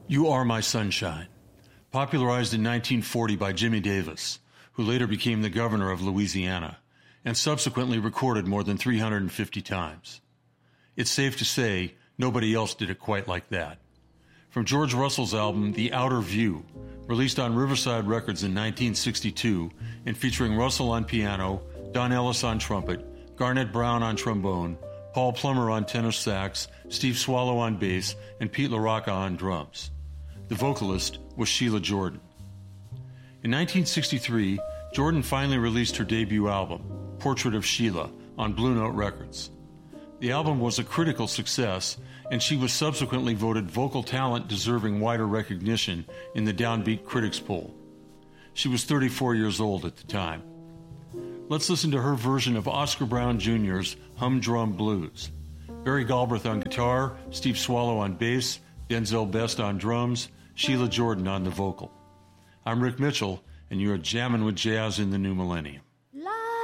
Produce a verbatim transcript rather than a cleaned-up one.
You Are My Sunshine, popularized in nineteen forty by Jimmy Davis, who later became the governor of Louisiana, and subsequently recorded more than three hundred fifty times. It's safe to say nobody else did it quite like that. From George Russell's album The Outer View, released on Riverside Records in nineteen sixty-two and featuring Russell on piano, Don Ellis on trumpet, Garnett Brown on trombone, Paul Plummer on tenor sax, Steve Swallow on bass, and Pete LaRocca on drums. The vocalist was Sheila Jordan. In nineteen sixty-three, Jordan finally released her debut album, Portrait of Sheila, on Blue Note Records. The album was a critical success, and she was subsequently voted vocal talent deserving wider recognition in the Downbeat Critics poll. She was thirty-four years old at the time. Let's listen to her version of Oscar Brown Junior's Humdrum Blues. Barry Galbraith on guitar, Steve Swallow on bass, Denzel Best on drums, Sheila Jordan on the vocal. I'm Rick Mitchell, and you're jamming with jazz in the new millennium.